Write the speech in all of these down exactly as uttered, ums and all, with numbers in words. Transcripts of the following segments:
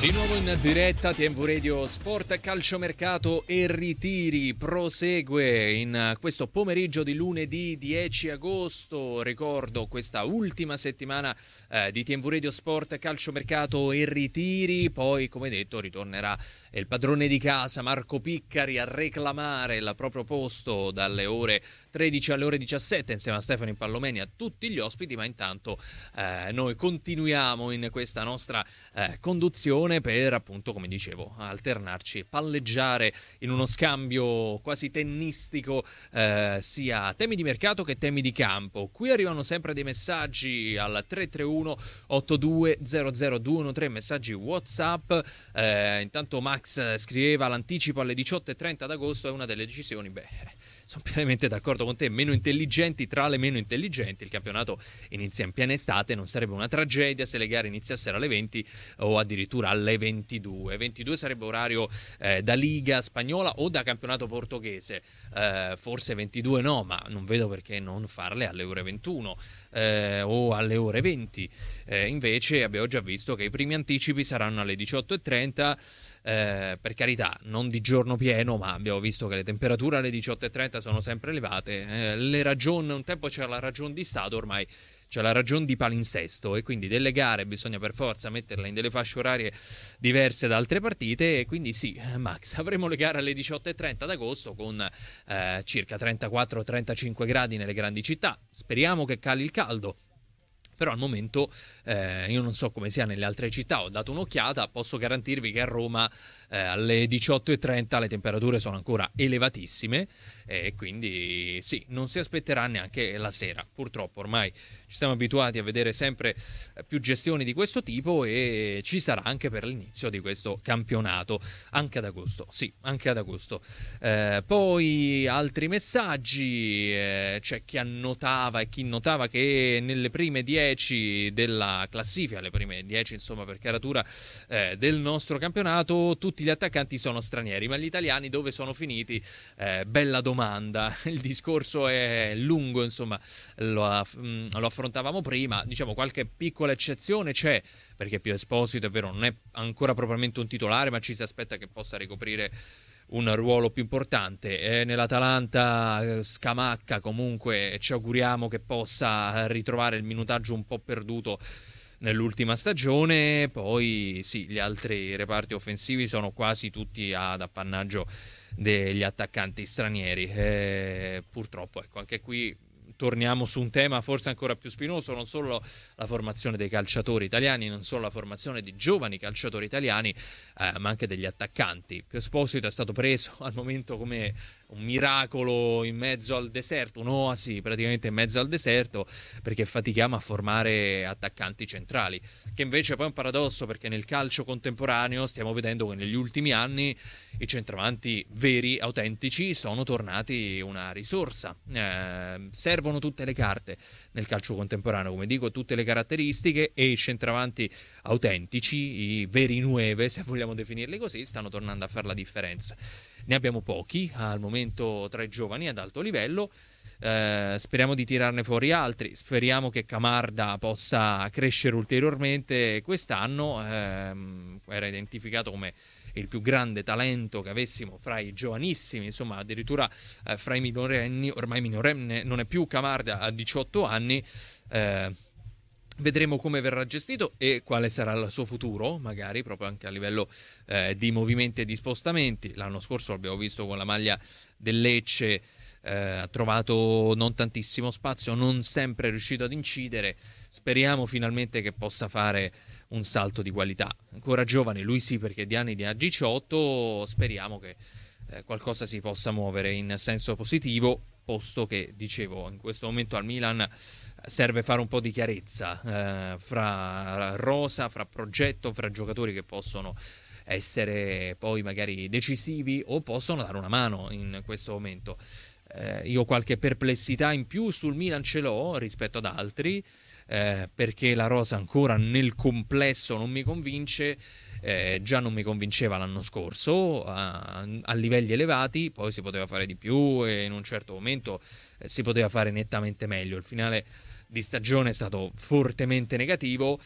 Di nuovo in diretta T V Radio Sport, calciomercato e ritiri prosegue in questo pomeriggio di lunedì dieci agosto. Ricordo questa ultima settimana eh, di T V Radio Sport, calciomercato e ritiri. Poi, come detto, ritornerà il padrone di casa Marco Piccari a reclamare il proprio posto dalle ore tredici alle ore diciassette insieme a Stefano Pallomeni, a tutti gli ospiti. Ma intanto eh, noi continuiamo in questa nostra eh, conduzione per, appunto, come dicevo, alternarci e palleggiare in uno scambio quasi tennistico eh, sia temi di mercato che temi di campo. Qui arrivano sempre dei messaggi al tre tre uno otto due zero zero due uno tre, messaggi WhatsApp. Eh, intanto Max scriveva: l'anticipo alle diciotto e trenta d'agosto è una delle decisioni, beh, sono pienamente d'accordo con te, meno intelligenti tra le meno intelligenti. Il campionato inizia in piena estate, non sarebbe una tragedia se le gare iniziassero alle venti o addirittura alle ventidue. ventidue sarebbe orario eh, da Liga spagnola o da campionato portoghese, eh, forse ventidue no, ma non vedo perché non farle alle ore ventuno eh, o alle ore venti. Eh, invece abbiamo già visto che i primi anticipi saranno alle diciotto e trenta. Eh, per carità, non di giorno pieno, ma abbiamo visto che le temperature alle diciotto e trenta sono sempre elevate. Eh, le ragioni, un tempo c'era la ragione di Stato, ormai c'è la ragione di palinsesto, e quindi delle gare bisogna per forza metterle in delle fasce orarie diverse da altre partite. E quindi sì, Max, avremo le gare alle diciotto e trenta d'agosto con eh, circa trentaquattro trentacinque gradi nelle grandi città. Speriamo che cali il caldo. Però al momento eh, io non so come sia nelle altre città, ho dato un'occhiata, posso garantirvi che a Roma eh, alle diciotto e trenta le temperature sono ancora elevatissime, e quindi sì, non si aspetterà neanche la sera. Purtroppo ormai ci siamo abituati a vedere sempre più gestioni di questo tipo, e ci sarà anche per l'inizio di questo campionato, anche ad agosto, sì, anche ad agosto. Eh, poi altri messaggi, eh, c'è chi annotava e chi notava che nelle prime dieci della classifica, le prime dieci insomma per caratura eh, del nostro campionato, tutti gli attaccanti sono stranieri, ma gli italiani dove sono finiti? Eh, bella domanda, il discorso è lungo, insomma lo, aff- lo affrontavamo prima. Diciamo qualche piccola eccezione c'è, perché Pio Esposito è vero non è ancora propriamente un titolare, ma ci si aspetta che possa ricoprire un ruolo più importante. Eh, nell'Atalanta eh, Scamacca comunque ci auguriamo che possa ritrovare il minutaggio un po' perduto nell'ultima stagione. Poi sì, gli altri reparti offensivi sono quasi tutti ad appannaggio degli attaccanti stranieri. Eh, purtroppo, ecco, anche qui torniamo su un tema forse ancora più spinoso: non solo la formazione dei calciatori italiani, non solo la formazione di giovani calciatori italiani, eh, ma anche degli attaccanti. Pio Esposito è stato preso al momento come un miracolo in mezzo al deserto, un'oasi praticamente in mezzo al deserto, perché fatichiamo a formare attaccanti centrali, che invece poi è un paradosso, perché nel calcio contemporaneo stiamo vedendo che negli ultimi anni i centravanti veri, autentici, sono tornati una risorsa. Eh, servono tutte le carte nel calcio contemporaneo, come dico, tutte le caratteristiche, e i centravanti autentici, i veri nueve, se vogliamo definirli così, stanno tornando a fare la differenza. Ne abbiamo pochi al momento tra i giovani ad alto livello. Eh, speriamo di tirarne fuori altri. Speriamo che Camarda possa crescere ulteriormente quest'anno. Eh, era identificato come il più grande talento che avessimo fra i giovanissimi, insomma addirittura eh, fra i minorenni. Ormai minorenne non è più Camarda, a diciotto anni. Eh, Vedremo come verrà gestito e quale sarà il suo futuro, magari proprio anche a livello eh, di movimenti e di spostamenti. L'anno scorso l'abbiamo visto con la maglia del Lecce, eh, ha trovato non tantissimo spazio, non sempre è riuscito ad incidere. Speriamo finalmente che possa fare un salto di qualità. Ancora giovane, lui sì, perché di anni ne ha diciotto. Speriamo che eh, qualcosa si possa muovere in senso positivo, posto che, dicevo, in questo momento al Milan serve fare un po' di chiarezza eh, fra rosa, fra progetto, fra giocatori che possono essere poi magari decisivi o possono dare una mano in questo momento. Eh, io qualche perplessità in più sul Milan ce l'ho rispetto ad altri, eh, perché la rosa ancora nel complesso non mi convince. Eh, già non mi convinceva l'anno scorso a, a livelli elevati, poi si poteva fare di più e in un certo momento eh, si poteva fare nettamente meglio. Il finale di stagione è stato fortemente negativo.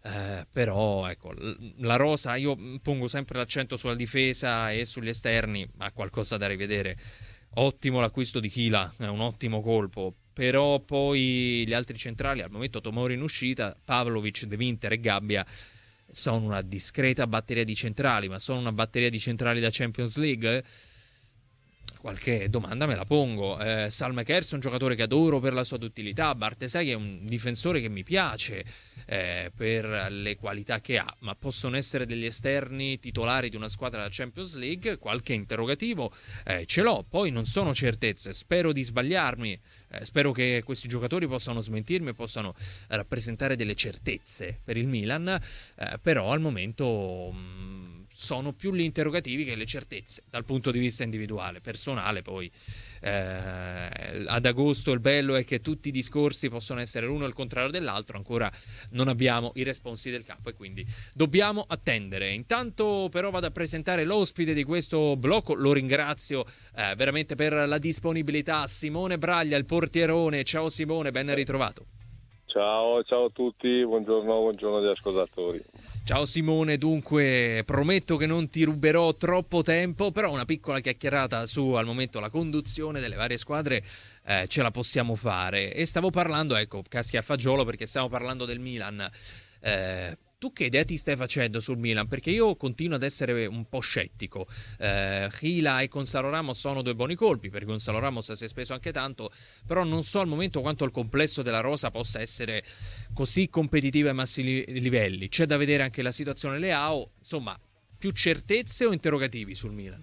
eh, però ecco, la rosa, io pongo sempre l'accento sulla difesa e sugli esterni, ma qualcosa da rivedere. Ottimo l'acquisto di Kila, è un ottimo colpo, però poi gli altri centrali, al momento Tomori in uscita, Pavlovic, De Winter e Gabbia sono una discreta batteria di centrali, ma sono una batteria di centrali da Champions League? Qualche domanda me la pongo. eh, Salmakers è un giocatore che adoro per la sua duttilità, Bartesaghi è un difensore che mi piace eh, per le qualità che ha, ma possono essere degli esterni titolari di una squadra della Champions League? Qualche interrogativo eh, ce l'ho, poi non sono certezze, spero di sbagliarmi, eh, spero che questi giocatori possano smentirmi e possano rappresentare delle certezze per il Milan, eh, però al momento mh, sono più gli interrogativi che le certezze dal punto di vista individuale, personale. Poi eh, ad agosto il bello è che tutti i discorsi possono essere l'uno il contrario dell'altro, ancora non abbiamo i responsi del campo e quindi dobbiamo attendere. Intanto però vado a presentare l'ospite di questo blocco, lo ringrazio eh, veramente per la disponibilità, Simone Braglia, il portierone. Ciao Simone, ben ritrovato. Ciao, ciao a tutti, buongiorno, buongiorno agli ascoltatori. Ciao Simone, dunque prometto che non ti ruberò troppo tempo, però una piccola chiacchierata su al momento la conduzione delle varie squadre eh, ce la possiamo fare. E stavo parlando, ecco, caschi a fagiolo perché stiamo parlando del Milan. Eh, tu che idea ti stai facendo sul Milan? Perché io continuo ad essere un po' scettico. Eh, Gila e Gonzalo Ramos sono due buoni colpi, per Gonzalo Ramos si è speso anche tanto, però non so al momento quanto il complesso della rosa possa essere così competitiva ai massimi livelli. C'è da vedere anche la situazione Leao, insomma, più certezze o interrogativi sul Milan?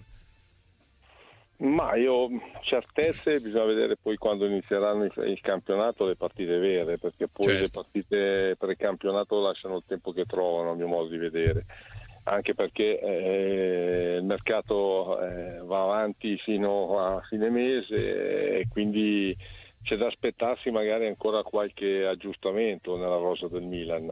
Ma io certezze bisogna vedere poi quando inizieranno il, il campionato, le partite vere, perché poi certo. Le partite precampionato lasciano il tempo che trovano, a mio modo di vedere, anche perché eh, il mercato eh, va avanti fino a fine mese e quindi c'è da aspettarsi magari ancora qualche aggiustamento nella rosa del Milan.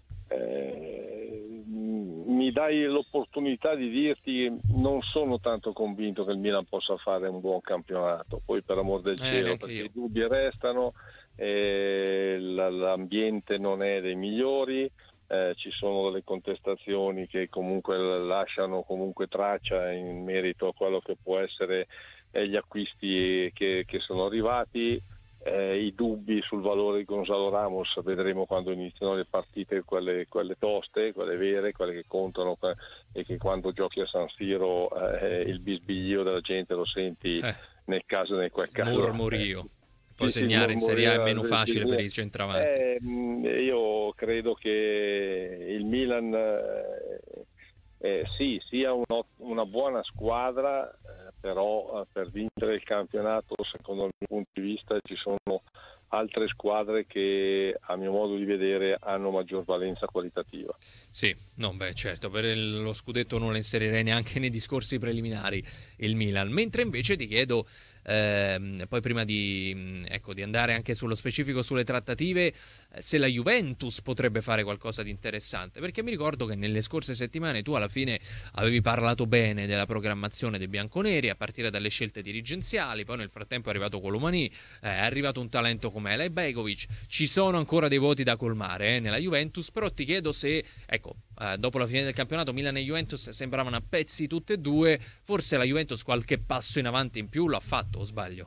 Eh, mi dai l'opportunità di dirti che non sono tanto convinto che il Milan possa fare un buon campionato, poi per amor del cielo, eh, perché io. I dubbi restano, eh, l'ambiente non è dei migliori, eh, ci sono delle contestazioni che comunque lasciano comunque traccia in merito a quello che può essere eh, gli acquisti che, che sono arrivati. Eh, i dubbi sul valore di Gonzalo Ramos vedremo quando iniziano le partite, quelle, quelle toste, quelle vere, quelle che contano, e che quando giochi a San Siro eh, il bisbiglio della gente lo senti eh. nel caso nel quel caso murmurio. Poi sì, segnare sì, in Serie A è meno facile per i centravanti. Eh, io credo che il Milan eh, eh, sì sia uno, una buona squadra, eh, però eh, per vincere il campionato, secondo il mio punto di vista, ci sono altre squadre che a mio modo di vedere hanno maggior valenza qualitativa. Sì, no, beh, certo, per il, lo scudetto non lo inserirei neanche nei discorsi preliminari il Milan, mentre invece ti chiedo ehm, poi prima di, ecco, di andare anche sullo specifico sulle trattative, eh, se la Juventus potrebbe fare qualcosa di interessante, perché mi ricordo che nelle scorse settimane tu alla fine avevi parlato bene della programmazione dei bianconeri a partire dalle scelte dirigenziali, poi nel frattempo è arrivato Colomani, eh, è arrivato un talento come Elaj Begovic, ci sono ancora dei voti da colmare eh, nella Juventus, però ti chiedo se, ecco, eh, dopo la fine del campionato Milan e Juventus sembravano a pezzi tutte e due, forse la Juventus qualche passo in avanti in più l'ha fatto, o sbaglio?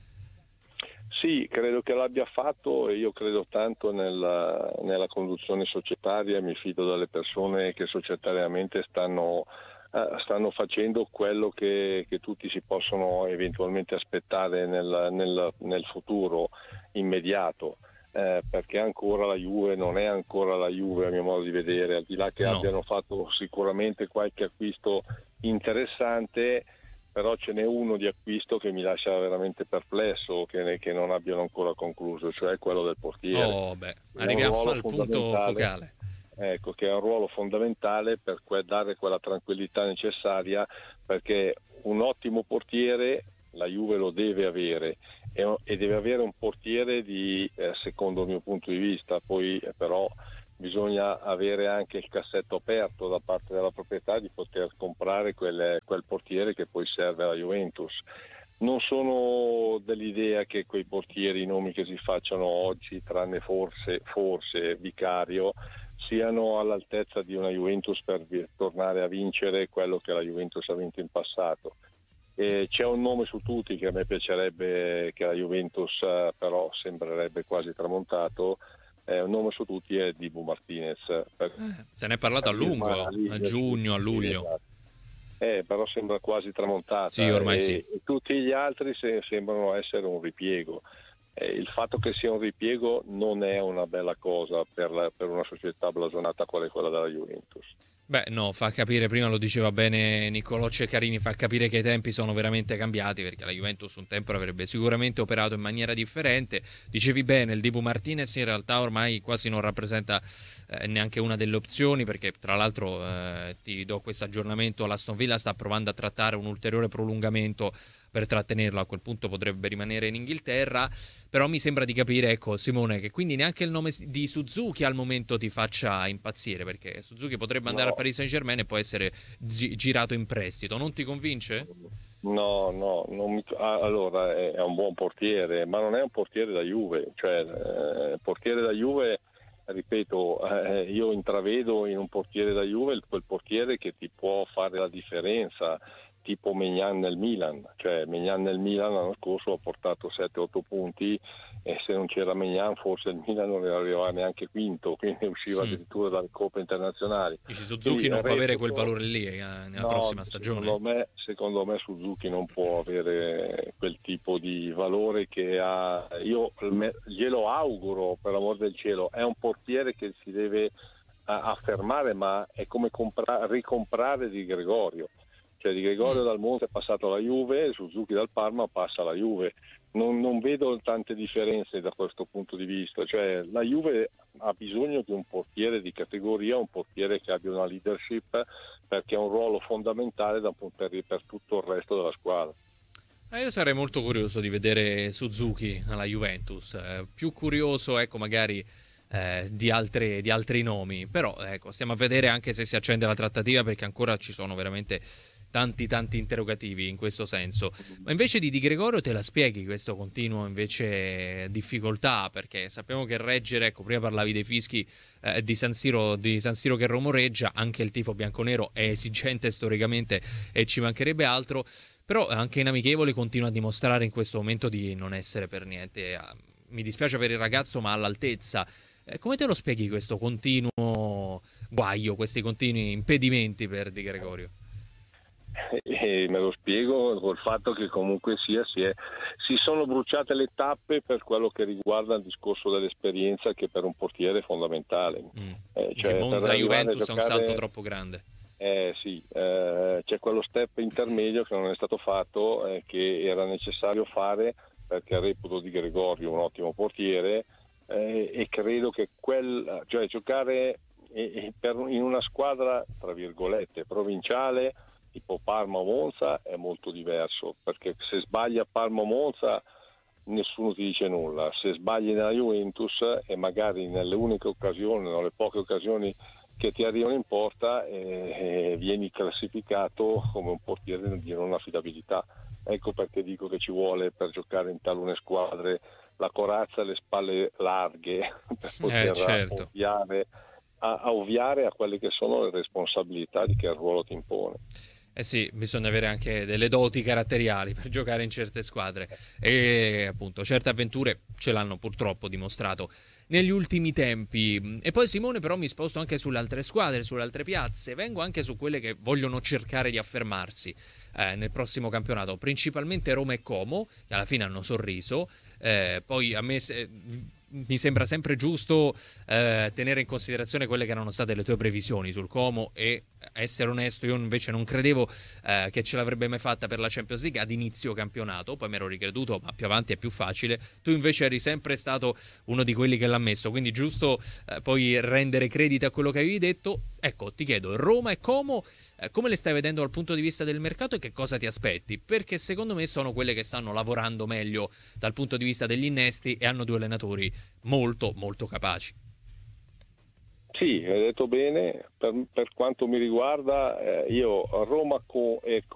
Sì, credo che l'abbia fatto e io credo tanto nella, nella conduzione societaria, mi fido delle persone che societariamente stanno, uh, stanno facendo quello che, che tutti si possono eventualmente aspettare nel, nel, nel futuro immediato, eh, perché ancora la Juve non è ancora la Juve a mio modo di vedere, al di là che no. abbiano fatto sicuramente qualche acquisto interessante, però ce n'è uno di acquisto che mi lascia veramente perplesso, che, che non abbiano ancora concluso, cioè quello del portiere. Oh, beh, arriviamo al punto focale. Ecco, che è un ruolo fondamentale per que- dare quella tranquillità necessaria, perché un ottimo portiere la Juve lo deve avere e, e deve avere un portiere di, eh, secondo il mio punto di vista, poi eh, però bisogna avere anche il cassetto aperto da parte della proprietà di poter comprare quel, quel portiere che poi serve alla Juventus. Non sono dell'idea che quei portieri, i nomi che si facciano oggi, tranne forse, forse Vicario, siano all'altezza di una Juventus per tornare a vincere quello che la Juventus ha vinto in passato. E c'è un nome su tutti che a me piacerebbe che la Juventus però sembrerebbe quasi tramontato, è un nome su tutti è Dibu Martinez. Per, eh, se ne è parlato a lungo, a giugno, a luglio. Eh, però sembra quasi tramontata. Sì, ormai e, sì. e tutti gli altri se, sembrano essere un ripiego. Eh, il fatto che sia un ripiego non è una bella cosa per, la, per una società blasonata quale quella della Juventus. Beh, no, fa capire, prima lo diceva bene Niccolò Ceccarini, fa capire che i tempi sono veramente cambiati, perché la Juventus un tempo avrebbe sicuramente operato in maniera differente. Dicevi bene, il Dibu Martinez in realtà ormai quasi non rappresenta eh, neanche una delle opzioni, perché tra l'altro eh, ti do questo aggiornamento, l'Aston Villa sta provando a trattare un ulteriore prolungamento per trattenerlo, a quel punto potrebbe rimanere in Inghilterra, però mi sembra di capire, ecco Simone, che quindi neanche il nome di Suzuki al momento ti faccia impazzire, perché Suzuki potrebbe andare No. a Paris Saint-Germain e può essere gi- girato in prestito, non ti convince? No, no, non mi... ah, allora è, è un buon portiere, ma non è un portiere da Juve, cioè eh, portiere da Juve, ripeto, eh, io intravedo in un portiere da Juve quel portiere che ti può fare la differenza, tipo Maignan nel Milan, cioè Maignan nel Milan l'anno scorso ha portato sette otto punti e se non c'era Maignan forse il Milan non arrivava neanche quinto, quindi usciva Mm. addirittura dalle coppe internazionali. Dici Suzuki Quindi, non può avere reputo... quel valore lì eh, nella no, prossima stagione? Secondo me, secondo me Suzuki non può avere quel tipo di valore che ha. Io me, glielo auguro, per l'amor del cielo, è un portiere che si deve a, affermare, ma è come compra, ricomprare Di Gregorio. Cioè Di Gregorio dal Monte è passato alla Juve, Suzuki dal Parma passa alla Juve. Non, non vedo tante differenze da questo punto di vista. Cioè, la Juve ha bisogno di un portiere di categoria, un portiere che abbia una leadership, perché è un ruolo fondamentale da, per, per tutto il resto della squadra. Eh, io sarei molto curioso di vedere Suzuki alla Juventus, eh, più curioso ecco magari eh, di, altre, di altri nomi, però ecco stiamo a vedere anche se si accende la trattativa, perché ancora ci sono veramente tanti tanti interrogativi in questo senso. Ma invece di Di Gregorio te la spieghi questo continuo invece difficoltà, perché sappiamo che reggere, ecco prima parlavi dei fischi eh, di San Siro, di San Siro che rumoreggia, anche il tifo bianconero è esigente storicamente e ci mancherebbe altro, però anche in amichevole continua a dimostrare in questo momento di non essere per niente, mi dispiace per il ragazzo, ma all'altezza. Eh, come te lo spieghi questo continuo guaio, questi continui impedimenti per Di Gregorio? E me lo spiego col fatto che comunque sia si, è, si sono bruciate le tappe per quello che riguarda il discorso dell'esperienza, che per un portiere è fondamentale. Mm. Eh, cioè, Monza Juventus giocare... è un salto troppo grande. Eh sì, eh, c'è quello step intermedio che non è stato fatto, eh, che era necessario fare, perché reputo Di Gregorio un ottimo portiere, eh, e credo che quel, cioè giocare in una squadra tra virgolette provinciale tipo Parma o Monza è molto diverso, perché se sbagli a Parma o Monza nessuno ti dice nulla, se sbagli nella Juventus e magari nelle uniche occasioni, nelle poche occasioni che ti arrivano in porta, eh, vieni classificato come un portiere di non affidabilità. Ecco perché dico che ci vuole, per giocare in talune squadre, la corazza e le spalle larghe per poter eh, certo. ovviare, a, a ovviare a quelle che sono le responsabilità di che il ruolo ti impone. Eh sì, bisogna avere anche delle doti caratteriali per giocare in certe squadre e appunto certe avventure ce l'hanno purtroppo dimostrato negli ultimi tempi. E poi Simone, però mi sposto anche sulle altre squadre, sulle altre piazze, vengo anche su quelle che vogliono cercare di affermarsi eh, nel prossimo campionato, principalmente Roma e Como, che alla fine hanno sorriso. Eh, poi a me se, mi sembra sempre giusto eh, tenere in considerazione quelle che erano state le tue previsioni sul Como, e essere onesto, io invece non credevo eh, che ce l'avrebbe mai fatta per la Champions League ad inizio campionato, poi mi ero ricreduto, ma più avanti è più facile. Tu invece eri sempre stato uno di quelli che l'ha messo, quindi giusto eh, poi rendere credito a quello che avevi detto. Ecco, ti chiedo, Roma e Como, eh, come le stai vedendo dal punto di vista del mercato e che cosa ti aspetti? Perché secondo me sono quelle che stanno lavorando meglio dal punto di vista degli innesti e hanno due allenatori molto molto capaci. Sì, hai detto bene. Per, per quanto mi riguarda, eh, io Roma co- e